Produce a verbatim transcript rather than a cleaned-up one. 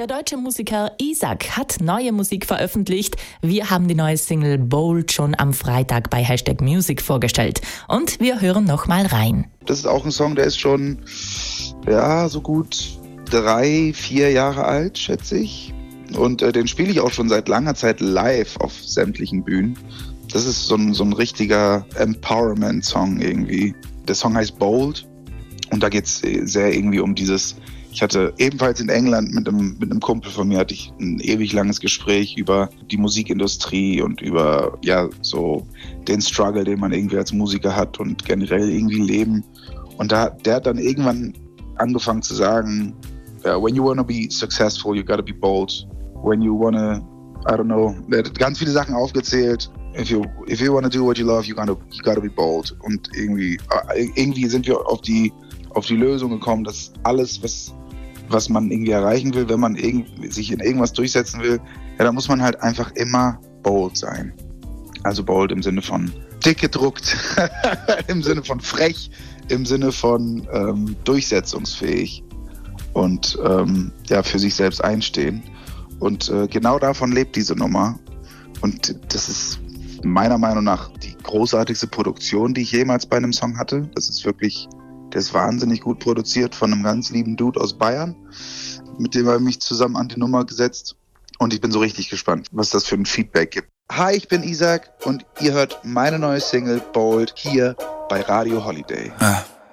Der deutsche Musiker Isaac hat neue Musik veröffentlicht. Wir haben die neue Single Bold schon am Freitag bei Hashtag Music vorgestellt. Und wir hören noch mal rein. Das ist auch ein Song, der ist schon, ja, so gut drei, vier Jahre alt, schätze ich. Und äh, den spiele ich auch schon seit langer Zeit live auf sämtlichen Bühnen. Das ist so ein, so ein richtiger Empowerment-Song irgendwie. Der Song heißt Bold und da geht es sehr irgendwie um dieses... Ich hatte ebenfalls in England mit einem, mit einem Kumpel von mir hatte ich ein ewig langes Gespräch über die Musikindustrie und über ja so den Struggle, den man irgendwie als Musiker hat und generell irgendwie Leben. Und da, der hat dann irgendwann angefangen zu sagen, uh, when you wanna be successful, you gotta be bold. When you wanna, I don't know, der hat ganz viele Sachen aufgezählt. If you, if you wanna do what you love, you gotta, you gotta be bold. Und irgendwie, irgendwie sind wir auf die, auf die Lösung gekommen, dass alles, was was man irgendwie erreichen will, wenn man irgendwie sich in irgendwas durchsetzen will, ja, da muss man halt einfach immer bold sein. Also bold im Sinne von dick gedruckt, im Sinne von frech, im Sinne von ähm, durchsetzungsfähig und ähm, ja, für sich selbst einstehen. Und äh, genau davon lebt diese Nummer. Und das ist meiner Meinung nach die großartigste Produktion, die ich jemals bei einem Song hatte. Das ist wirklich... Der ist wahnsinnig gut produziert von einem ganz lieben Dude aus Bayern, mit dem habe ich mich zusammen an die Nummer gesetzt. Und ich bin so richtig gespannt, was das für ein Feedback gibt. Hi, ich bin Isaac und ihr hört meine neue Single Bold hier bei Radio Holiday. Ah.